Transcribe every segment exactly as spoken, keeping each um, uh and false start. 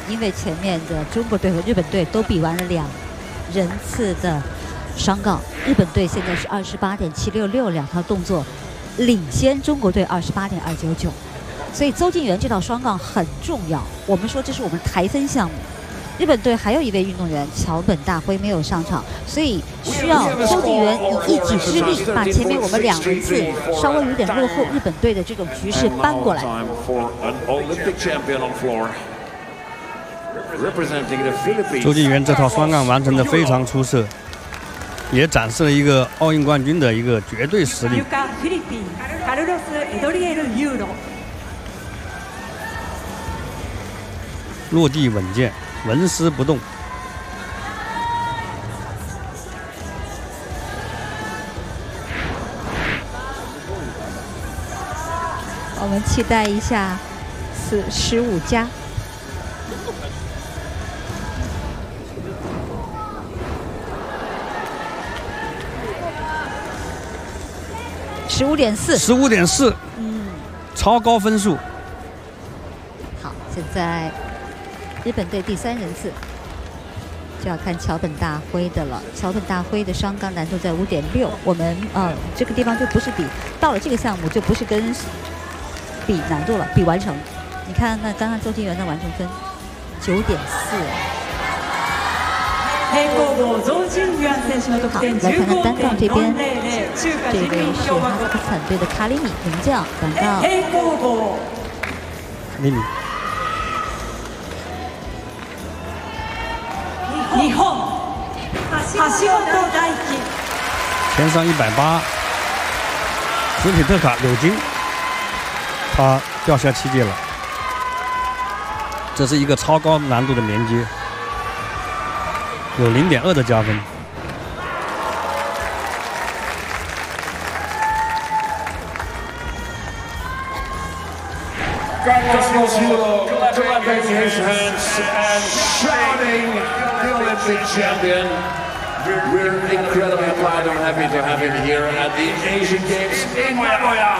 因为前面的中国队和日本队都比完了两人次的双杠，日本队现在是二十八点七六六两套动作，领先中国队二十八点二九九。所以邹敬园这套双杠很重要。我们说这是我们台分项目。日本队还有一位运动员桥本大辉没有上场，所以需要邹敬园以一己之力把前面我们两人次稍微有点落后日本队的这种局势搬过来。 邹敬园这套双杠完成的非常出色，也展示了一个奥运冠军的一个绝对实力。落地稳健，纹丝不动。 我们期待一下四十五加。十五点四， 十五点四， 嗯， 超高分数。 好，现在日本队第三人次就要看桥本大辉的了。桥本大辉的双杠难度在五点六，我们呃这个地方就不是比到了这个项目就不是跟比难度了，比完成。你看，那刚刚邹敬园的完成分九点四。好，来看看单杠这边，这位是哈萨克斯坦队的卡里米名将，单杠。 卡里米。 日本橋本大輝前上一百八，斯皮特卡柳金，他掉下七阶了。这是一个超高难度的连接，有零点二的加分。 Champion. We're incredibly proud and happy to have him here at the Asian Games in Nagoya.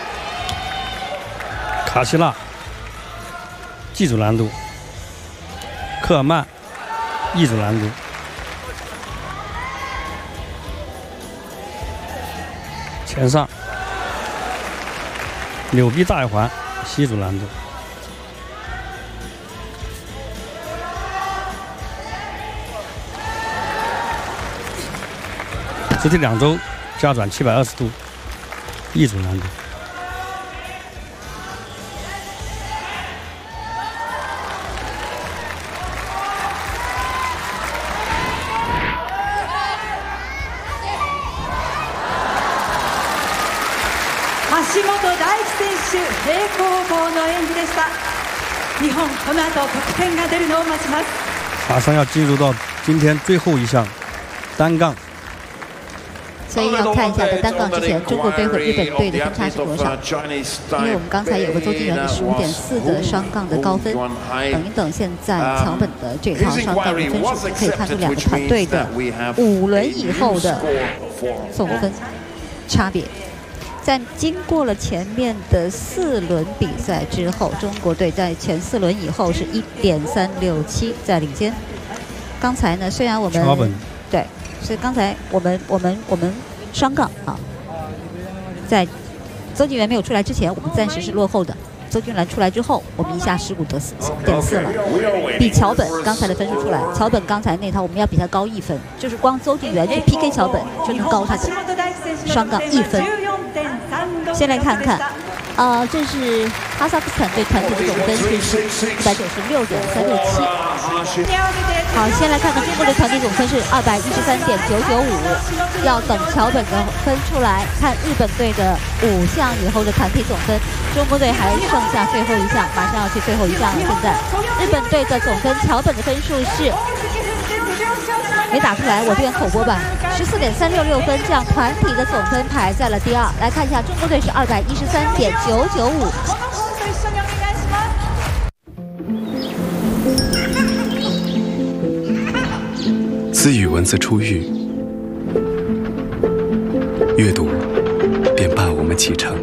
卡希纳，技术难度；科尔曼，艺术难度。前上，扭臂大环，西组难度。肢体两周加转七百二十度，一组难度。 橋本大輝選手平行棒の演技でした。日本この後得点が出るのを待ちます。 马上要进入到今天最后一项单杠。 所以要看一下，在单杠之前，中国队和日本队的分差是多少？因为我们刚才有个邹敬园的十五点四的双杠的高分，等一等，现在桥本的这套双杠的分数，可以看出两个团队的五轮以后的总分差别。在经过了前面的四轮比赛之后，中国队在前四轮以后是一点三六七在领先。刚才呢，虽然我们对。所以刚才我们我们我们双杠啊，在邹敬园没有出来之前，我们暂时是落后的。邹敬园出来之后，我们一下十五得四点四了，比桥本刚才的分数出来。桥本刚才那套我们要比他高一分，就是光邹敬园去 P K 桥本就能高他的双杠一分。先来看看，呃，这是哈萨克斯坦队团体的总分是一百九十六点三六七。好，先来看看中国队团体总分是二百一十三点九九五，要等桥本的分出来，看日本队的五项以后的团体总分。中国队还剩下最后一项，马上要去最后一项了。现在日本队的总分，桥本的分数是没打出来，我这边口播吧，十四点三六六分，这样团体的总分排在了第二。来看一下，中国队是二百一十三点九九五。 自语文字出狱，阅读便伴我们启程。